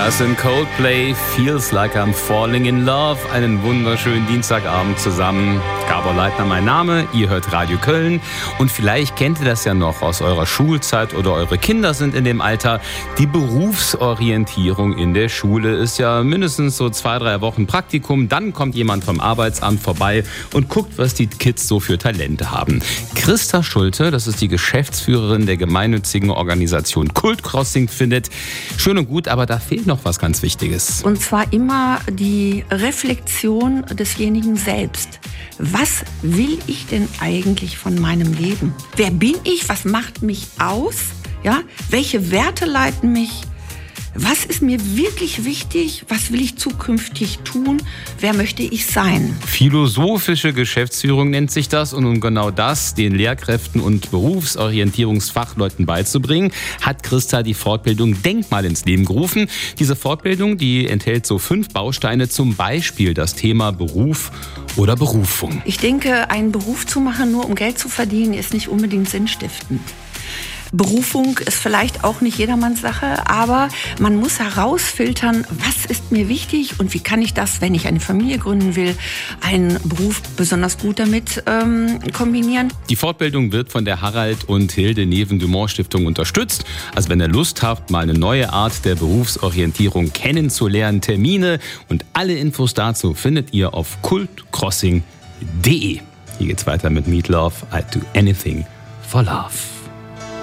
Das sind Coldplay, Feels Like I'm Falling in Love. Einen wunderschönen Dienstagabend zusammen. Gabor Leitner mein Name, ihr hört Radio Köln. Und vielleicht kennt ihr das ja noch aus eurer Schulzeit oder eure Kinder sind in dem Alter. Die Berufsorientierung in der Schule ist ja mindestens so 2-3 Wochen Praktikum. Dann kommt jemand vom Arbeitsamt vorbei und guckt, was die Kids so für Talente haben. Christa Schulte, das ist die Geschäftsführerin der gemeinnützigen Organisation Kultcrossing, findet, schön und gut, aber da fehlt noch was ganz Wichtiges. Und zwar immer die Reflexion desjenigen selbst. Was will ich denn eigentlich von meinem Leben? Wer bin ich? Was macht mich aus? Ja? Welche Werte leiten mich? Was ist mir wirklich wichtig? Was will ich zukünftig tun? Wer möchte ich sein? Philosophische Geschäftsführung nennt sich das. Und um genau das den Lehrkräften und Berufsorientierungsfachleuten beizubringen, hat Christa die Fortbildung Denkmal ins Leben gerufen. Diese Fortbildung, die enthält so 5 Bausteine, zum Beispiel das Thema Beruf oder Berufung. Ich denke, einen Beruf zu machen, nur um Geld zu verdienen, ist nicht unbedingt sinnstiftend. Berufung ist vielleicht auch nicht jedermanns Sache, aber man muss herausfiltern, was ist mir wichtig und wie kann ich das, wenn ich eine Familie gründen will, einen Beruf besonders gut damit kombinieren. Die Fortbildung wird von der Harald und Hilde Neven-Dumont Stiftung unterstützt. Also wenn ihr Lust habt, mal eine neue Art der Berufsorientierung kennenzulernen, Termine und alle Infos dazu findet ihr auf kultcrossing.de. Hier geht's weiter mit Meat Love, I'd do anything for love.